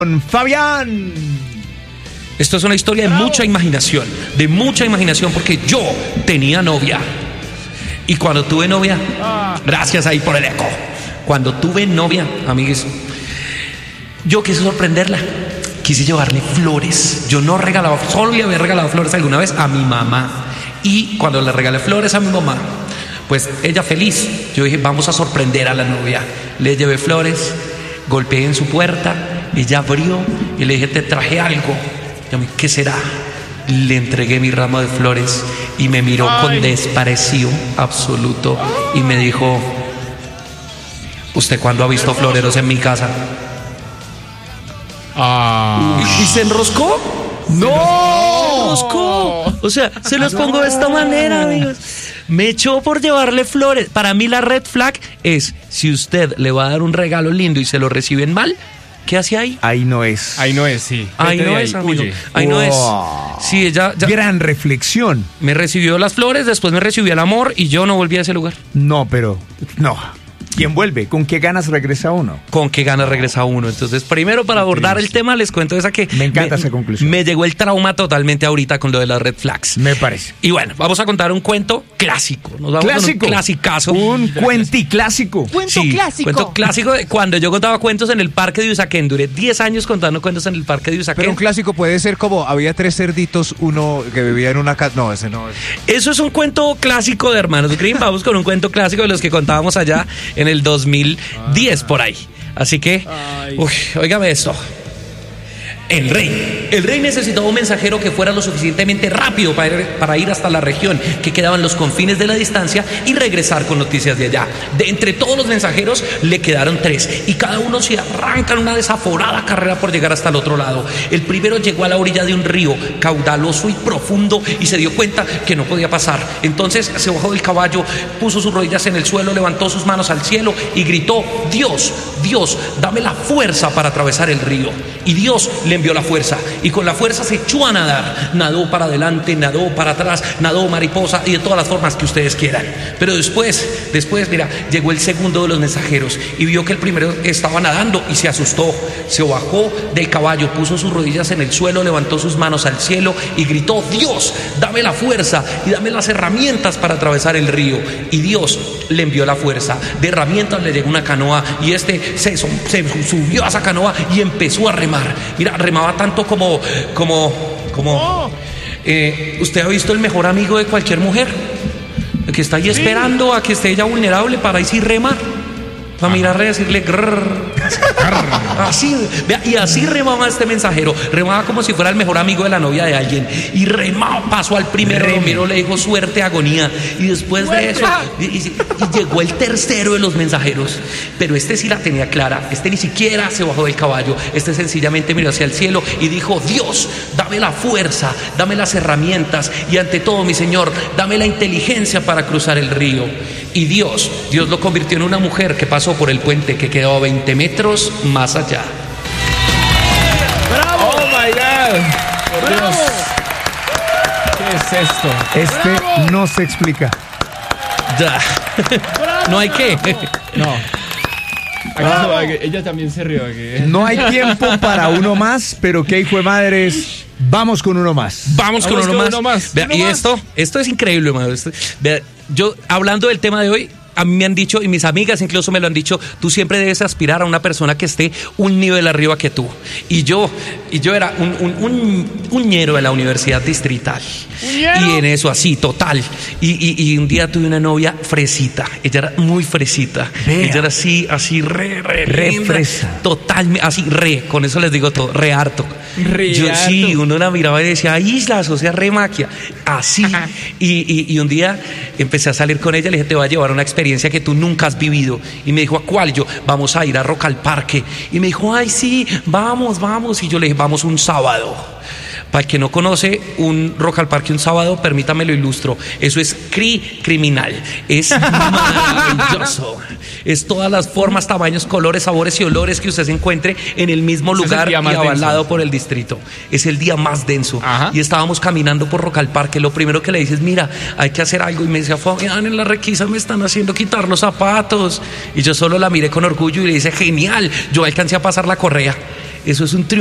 Fabián. Esto es una historia de mucha imaginación, porque yo tenía novia. Y cuando tuve novia, gracias ahí por el eco. Cuando tuve novia, amigues, yo quise sorprenderla. Quise llevarle flores. Yo no regalaba, solo le había regalado flores alguna vez a mi mamá. Y cuando le regalé flores a mi mamá, pues ella feliz. Yo dije, vamos a sorprender a la novia. Le llevé flores, golpeé en su puerta, ella abrió y le dije, te traje algo. Yo me dije, ¿qué será? Le entregué mi ramo de flores y me miró con desprecio absoluto y me dijo, ¿usted cuándo ha visto floreros en mi casa? ¿Y se enroscó? ¡No! Se enroscó. O sea, se los pongo de esta manera, amigos. Me echó por llevarle flores. Para mí la red flag es, si usted le va a dar un regalo lindo y se lo reciben mal, ¿qué hace ahí? Ahí no es. Ahí no es, sí. Ahí no es, amigo. Ahí no es. Sí, ella ya gran reflexión. me recibió las flores, después me recibió el amor y yo no volví a ese lugar. No, pero no. ¿Quién vuelve? ¿Con qué ganas regresa uno? ¿Con qué ganas regresa uno? Entonces, primero para abordar el tema, les cuento esa que... Me encanta esa conclusión. Me llegó el trauma totalmente ahorita con lo de las red flags. Me parece. Y bueno, vamos a contar un cuento clásico. Nos vamos con un clasicazo. Un cuenticlásico. Cuento clásico de cuando yo contaba cuentos en el parque de Usaquén. Duré 10 años contando cuentos en el parque de Usaquén. Pero un clásico puede ser como, había 3 cerditos, uno que vivía en una casa... No, ese no es. Eso es un cuento clásico de Hermanos Grimm. Vamos con un cuento clásico de los que contábamos allá en el 2010 por ahí. Así que, óigame esto. El rey necesitaba un mensajero que fuera lo suficientemente rápido para ir hasta la región que quedaba en los confines de la distancia y regresar con noticias de allá. De entre todos los mensajeros le quedaron 3 y cada uno se arranca en una desaforada carrera por llegar hasta el otro lado. El primero llegó a la orilla de un río caudaloso y profundo y se dio cuenta que no podía pasar. Entonces se bajó del caballo, puso sus rodillas en el suelo, levantó sus manos al cielo y gritó, Dios, dame la fuerza para atravesar el río. Y Dios le envió la fuerza y con la fuerza se echó a nadar. Nadó para adelante, nadó para atrás, nadó mariposa y de todas las formas que ustedes quieran. Pero después, mira, llegó el segundo de los mensajeros y vio que el primero estaba nadando y se asustó. Se bajó del caballo, puso sus rodillas en el suelo, levantó sus manos al cielo y gritó, Dios, dame la fuerza y dame las herramientas para atravesar el río. Y Dios le envió la fuerza. De herramientas le llegó una canoa y se subió a esa canoa y empezó a remar. Mira, remaba tanto como usted ha visto el mejor amigo de cualquier mujer, el que está ahí esperando a que esté ella vulnerable para ahí sí remar, para mirarle y decirle grrr. Así, y así remaba este mensajero, remaba como si fuera el mejor amigo de la novia de alguien y remaba, pasó al primero, le dijo suerte, agonía y después de eso y llegó el tercero de los mensajeros, pero este sí la tenía clara, este ni siquiera se bajó del caballo, este sencillamente miró hacia el cielo y dijo, Dios, dame la fuerza, dame las herramientas y ante todo, mi Señor, dame la inteligencia para cruzar el río. Y Dios lo convirtió en una mujer que pasó por el puente que quedaba 20 metros más allá. ¡Bravo! ¡Oh, my God! ¡Por Dios! ¿Qué es esto? No se explica. Ya. No hay qué. No. Ella también se rió. No hay tiempo para uno más, pero qué hijo de madres. Vamos con uno más. Vamos con uno más. Vea, y esto es increíble, hermano. Yo, hablando del tema de hoy, a mí me han dicho, y mis amigas incluso me lo han dicho, tú siempre debes aspirar a una persona que esté un nivel arriba que tú. Y yo era un ñero de la universidad distrital. Y en eso así, total. Y un día tuve una novia fresita. Ella era muy fresita. Ella era así re linda, fresa. Total, así con eso les digo todo, re harto. Sí, uno la miraba y decía, islas, o sea, re maquia. Así. Y un día empecé a salir con ella, le dije, te voy a llevar una experiencia que tú nunca has vivido. Y me dijo, ¿a cuál? Yo, vamos a ir a Rock al Parque. Y me dijo, ay, sí, vamos. Y yo le dije, vamos un sábado. Para el que no conoce un Rock al Parque un sábado, permítame lo ilustro. Eso es criminal. Es maravilloso. Es todas las formas, tamaños, colores, sabores y olores que usted se encuentre en el mismo lugar y avalado por el distrito. Es el día más denso. Ajá. Y estábamos caminando por Rock al Parque. Lo primero que le dices, mira, hay que hacer algo. Y me decía, Fabián, en la requisa me están haciendo quitar los zapatos. Y yo solo la miré con orgullo y le dije, genial. Yo alcancé a pasar la correa. eso es un triunfo.